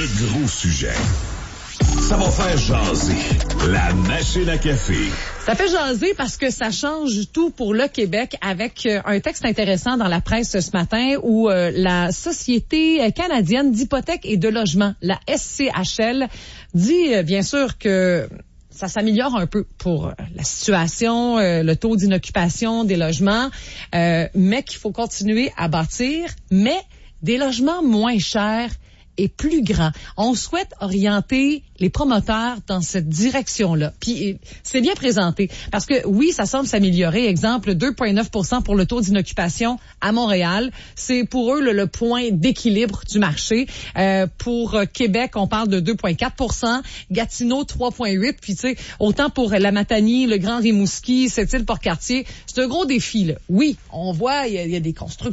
Le gros sujet. Ça va faire jaser. La machine à café. Ça fait jaser parce que ça change tout pour le Québec avec un texte intéressant dans la presse ce matin où la Société canadienne d'hypothèques et de logement, la SCHL, dit bien sûr que ça s'améliore un peu pour la situation, le taux d'inoccupation des logements, mais qu'il faut continuer à bâtir, mais des logements moins chers et plus grands. On souhaite orienter les promoteurs dans cette direction-là. Puis c'est bien présenté parce que oui, ça semble s'améliorer. Exemple, 2,9% pour le taux d'inoccupation à Montréal. C'est pour eux le point d'équilibre du marché. Pour Québec, on parle de 2,4%. Gatineau, 3,8%. Puis tu sais, autant pour la Matanie, le Grand Rimouski, Sept-Îles, Port-Cartier, c'est un gros défi, là. Oui, on voit, il y a des constructions.